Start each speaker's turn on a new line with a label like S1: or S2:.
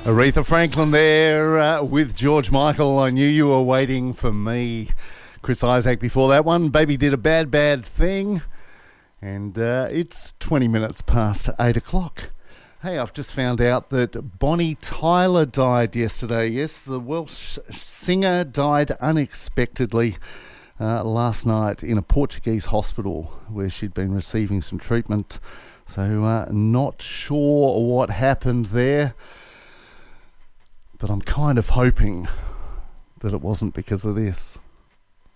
S1: Aretha Franklin there with George Michael. I knew you were waiting for me. Chris Isaac before that one. Baby Did a Bad, Bad Thing. And it's 20 minutes past 8 o'clock. Hey, I've just found out that Bonnie Tyler died yesterday. Yes, the Welsh singer died unexpectedly last night in a Portuguese hospital where she'd been receiving some treatment. So not sure what happened there. But I'm kind of hoping that it wasn't because of this.